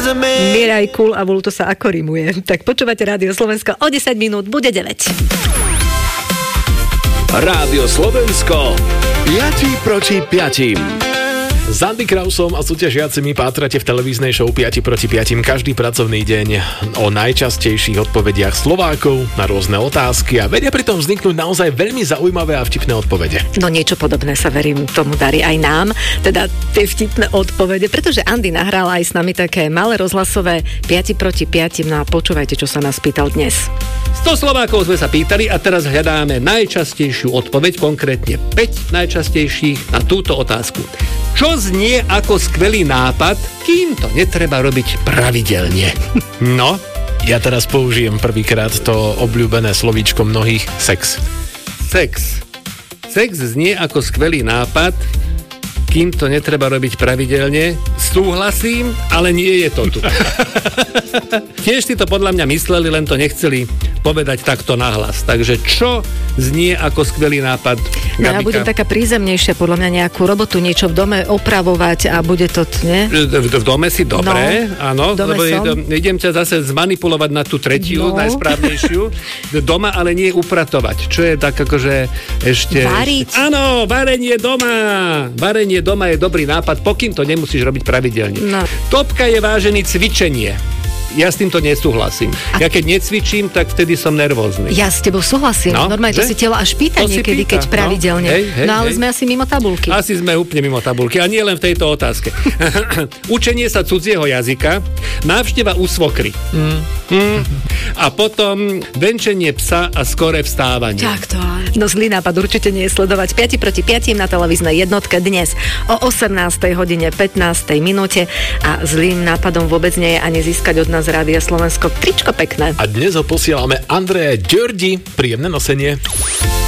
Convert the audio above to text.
Miraj, Kul a Vul, to sa ako rimuje. Tak počúvate Rádio Slovensko, o 10 minút bude 9. Rádio Slovensko 5 proti 5. S Andy Krausom a súťažiacimi pátrate v televíznej show 5 proti 5 každý pracovný deň o najčastejších odpovediach Slovákov na rôzne otázky a vedia pritom vzniknúť naozaj veľmi zaujímavé a vtipné odpovede. No niečo podobné sa verím tomu darí aj nám, teda tie vtipné odpovede, pretože Andy nahral aj s nami také malé rozhlasové 5 proti 5, no a počúvajte, čo sa nás pýtal dnes. 100 Slovákov sme sa pýtali a teraz hľadáme najčastejšiu odpoveď, konkrétne 5 najčastejších na túto otázku. Čo znie ako skvelý nápad, kým to netreba robiť pravidelne? No, ja teraz použijem prvýkrát to obľúbené slovíčko mnohých, sex. Sex. Sex znie ako skvelý nápad, kým to netreba robiť pravidelne. Súhlasím, ale nie je to tu. Tiež si to podľa mňa mysleli, len to nechceli povedať takto nahlas. Takže čo znie ako skvelý nápad, Gabika? No ja budem taká prízemnejšia, podľa mňa nejakú robotu, niečo v dome opravovať a bude to, nie? V dome si dobre, no, áno. Lebo idem ťa zase zmanipulovať na tú tretiu, najsprávnejšiu. Doma, ale nie upratovať. Čo je tak akože ešte... Variť. Áno, varenie doma. Varenie doma je dobrý nápad, pokým to nemusíš robiť pravidelne. No. Topka je vážený cvičenie. Ja s týmto nesúhlasím. Ja keď necvičím, tak vtedy som nervózny. Ja s tebou súhlasím. No, normálne to si telo až pýta niekedy, keď pravidelne. No ale sme asi mimo tabulky. Asi sme úplne mimo tabulky. A nie len v tejto otázke. Učenie sa cudzieho jazyka, návšteva u svokry. A potom venčenie psa a skoré vstávanie. Tak to. No zlý nápad určite nie je sledovať 5 proti 5 na televíznej jednotke dnes o 18:15 a zlým nápadom vôbec nie je ani získať od nás Rádia Slovensko tričko pekné. A dnes ho posielame Andreje Ďordi. Príjemné nosenie.